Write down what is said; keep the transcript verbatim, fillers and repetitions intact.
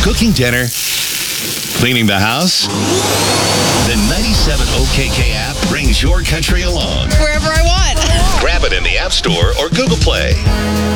Cooking dinner? Cleaning the house? The ninety-seven O K K app brings your country along. Wherever I want. Grab it in the App Store or Google Play.